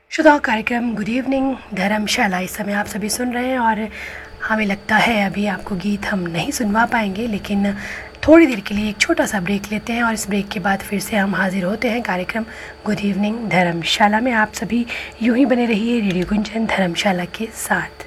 श्रोताओं, कार्यक्रम good evening धर्मशाला इस समय आप सभी सुन रहे हैं और हमें लगता है अभी आपको गीत हम नहीं सुनवा पाएंगे, लेकिन थोड़ी देर के लिए एक छोटा सा ब्रेक लेते हैं और इस ब्रेक के बाद फिर से हम हाजिर होते हैं कार्यक्रम गुड इवनिंग धर्मशाला में। आप सभी यूं ही बने रहिए रेडियो गुंजन धर्मशाला के साथ।